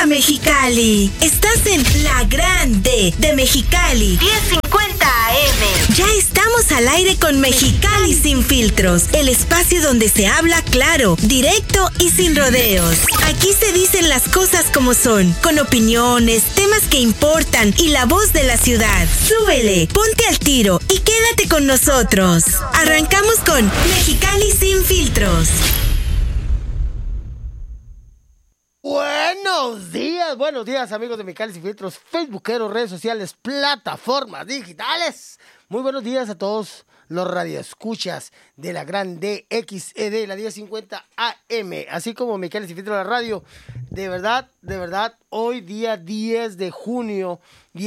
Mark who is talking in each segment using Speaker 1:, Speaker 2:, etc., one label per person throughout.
Speaker 1: Mexicali. Estás en La Grande de Mexicali. 1050 AM. Ya estamos al aire con Mexicali Sin Filtros, el espacio donde se habla claro, directo y sin rodeos. Aquí se dicen las cosas como son, con opiniones, temas que importan y la voz de la ciudad. Súbele, ponte al tiro y quédate con nosotros. Arrancamos con Mexicali Sin Filtros.
Speaker 2: Buenos días amigos de Mexicali Sin Filtros, facebookeros, redes sociales, plataformas digitales. Muy buenos días a todos los radioescuchas de la gran DXED, la 1050 AM, así como Mexicali Sin Filtros la radio. De verdad, hoy día 10 de junio,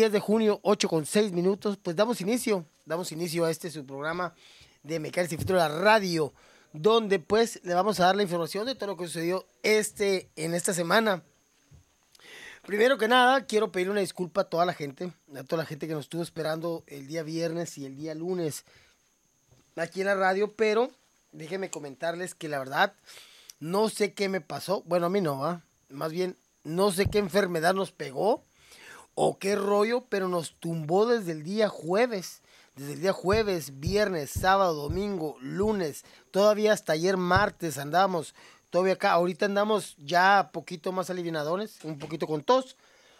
Speaker 2: 8:06, pues damos inicio a este su programa de Mexicali Sin Filtros la radio, donde pues le vamos a dar la información de todo lo que sucedió en esta semana. Primero que nada, quiero pedir una disculpa a toda la gente que nos estuvo esperando el día viernes y el día lunes aquí en la radio, pero déjenme comentarles que la verdad no sé qué me pasó. Bueno, a mí no, más bien no sé qué enfermedad nos pegó o qué rollo, pero nos tumbó desde el día jueves. Desde el día jueves, viernes, sábado, domingo, lunes, todavía hasta ayer martes andábamos todavía acá. Ahorita andamos ya poquito más alivianadones, un poquito con tos.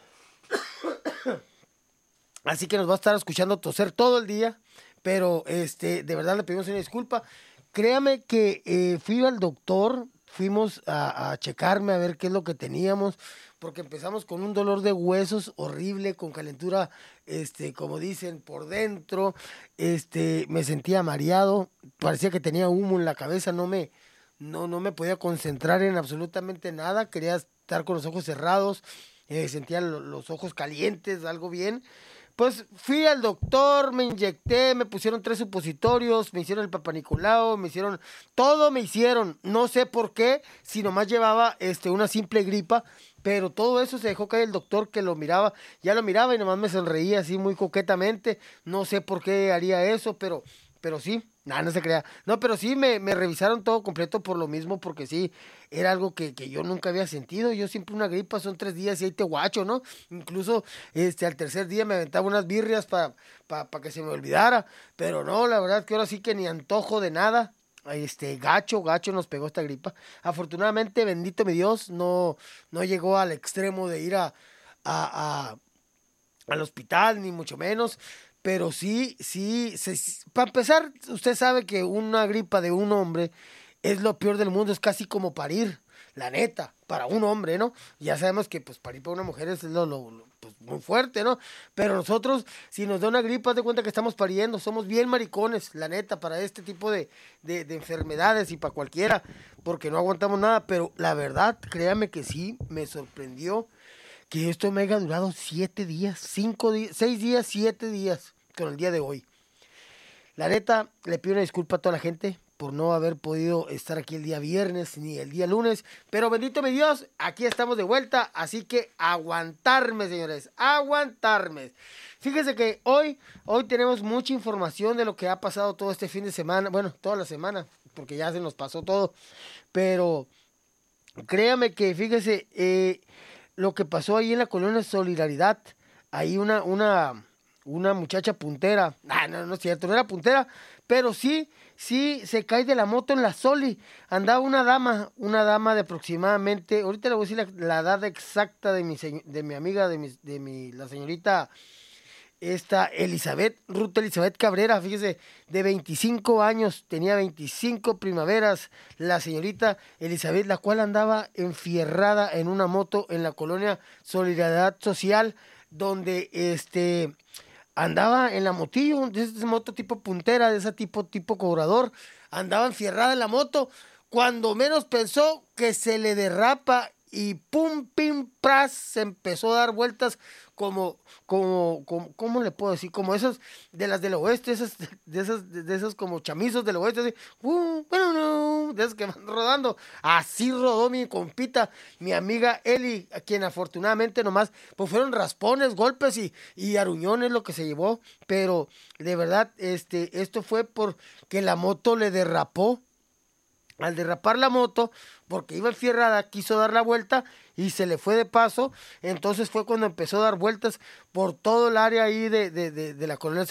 Speaker 2: Así que nos va a estar escuchando toser todo el día, pero de verdad le pedimos una disculpa. Créame que fui al doctor, fuimos a checarme a ver qué es lo que teníamos, porque empezamos con un dolor de huesos horrible, con calentura, como dicen, por dentro. Me sentía mareado, parecía que tenía humo en la cabeza, no me podía concentrar en absolutamente nada, quería estar con los ojos cerrados, sentía los ojos calientes, algo bien. Pues fui al doctor, me inyecté, me pusieron 3 supositorios, me hicieron el papanicolao, me hicieron, no sé por qué, si nomás llevaba una simple gripa, pero todo eso se dejó caer el doctor que ya lo miraba y nomás me sonreía así muy coquetamente. No sé por qué haría eso, pero sí, no se crea. No, pero sí me revisaron todo completo por lo mismo, porque sí, era algo que yo nunca había sentido. Yo siempre una gripa son 3 días y ahí te guacho, ¿no? Incluso al tercer día me aventaba unas birrias para que se me olvidara. Pero no, la verdad que ahora sí que ni antojo de nada. Gacho nos pegó esta gripa. Afortunadamente, bendito mi Dios, no llegó al extremo de ir al hospital, ni mucho menos. Pero sí, para empezar, usted sabe que una gripa de un hombre es lo peor del mundo, es casi como parir, la neta, para un hombre, ¿no? Ya sabemos que pues parir para una mujer es pues, muy fuerte, ¿no? Pero nosotros, si nos da una gripa, haz de cuenta que estamos pariendo, somos bien maricones, la neta, para este tipo de enfermedades y para cualquiera, porque no aguantamos nada. Pero la verdad, créame que sí, me sorprendió que esto me haya durado 7 días, 5 días, 6 días, 7 días con el día de hoy. La neta, le pido una disculpa a toda la gente por no haber podido estar aquí el día viernes ni el día lunes, pero bendito mi Dios, aquí estamos de vuelta, así que aguantarme, señores, aguantarme. Fíjense que hoy tenemos mucha información de lo que ha pasado todo este fin de semana, bueno, toda la semana, porque ya se nos pasó todo, pero créame que, fíjese, lo que pasó ahí en la colonia Solidaridad, ahí una muchacha puntera, no es cierto, no era puntera, pero sí, se cae de la moto en la Soli. Andaba una dama de aproximadamente, ahorita le voy a decir la edad exacta de mi amiga, la señorita Ruth Elizabeth Cabrera, fíjese, de 25 años, tenía 25 primaveras, la señorita Elizabeth, la cual andaba enfierrada en una moto en la colonia Solidaridad Social, donde andaba en la motillo, de esa moto tipo puntera, de ese tipo cobrador, andaba enfierrada en la moto, cuando menos pensó que se le derrapa y pum, pim, pras, se empezó a dar vueltas como ¿cómo le puedo decir? Como esas de las del oeste, de esas como chamizos del oeste, así, de esas que van rodando. Así rodó mi compita, mi amiga Eli, a quien afortunadamente nomás, pues fueron raspones, golpes y aruñones lo que se llevó, pero de verdad, esto fue porque la moto le derrapó al derrapar la moto, porque iba enfierrada, quiso dar la vuelta y se le fue de paso. Entonces fue cuando empezó a dar vueltas por todo el área ahí de la colonia